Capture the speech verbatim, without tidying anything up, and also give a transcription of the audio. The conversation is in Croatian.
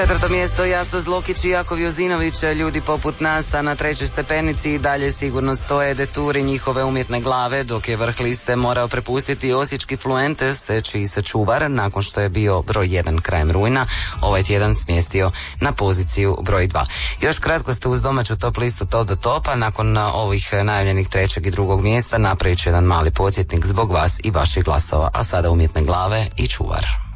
Četvrto mjesto Jasna Zlokić i Jakov Jozinović, ljudi poput nas, a na trećoj stepenici i dalje sigurno stoje Deturi, njihove umjetne glave, dok je vrh liste morao prepustiti osječki Fluentes, čiji se čuvar, nakon što je bio broj jedan krajem rujna, ovaj tjedan smjestio na poziciju broj dva. Još kratko ste uz domaću top listu Top do Topa, nakon ovih najavljenih trećeg i drugog mjesta napravit ću jedan mali podsjetnik zbog vas i vaših glasova, a sada umjetne glave i čuvar.